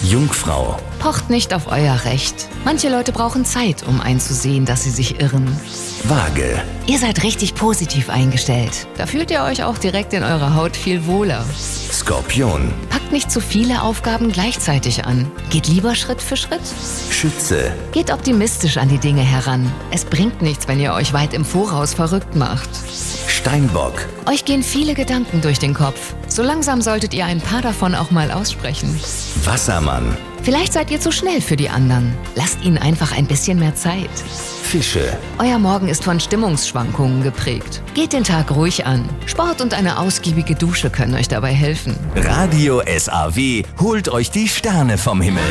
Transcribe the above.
Jungfrau. Pocht nicht auf euer Recht. Manche Leute brauchen Zeit, um einzusehen, dass sie sich irren. Waage. Ihr seid richtig positiv eingestellt. Da fühlt ihr euch auch direkt in eurer Haut viel wohler. Skorpion. Packt nicht zu viele Aufgaben gleichzeitig an. Geht lieber Schritt für Schritt. Schütze. Geht optimistisch an die Dinge heran. Es bringt nichts, wenn ihr euch weit im Voraus verrückt macht. Steinbock. Euch gehen viele Gedanken durch den Kopf. So langsam solltet ihr ein paar davon auch mal aussprechen. Wassermann. Vielleicht seid ihr zu schnell für die anderen. Lasst ihnen einfach ein bisschen mehr Zeit. Fische. Euer Morgen ist von Stimmungsschwankungen geprägt. Geht den Tag ruhig an. Sport und eine ausgiebige Dusche können euch dabei helfen. Radio SAW holt euch die Sterne vom Himmel.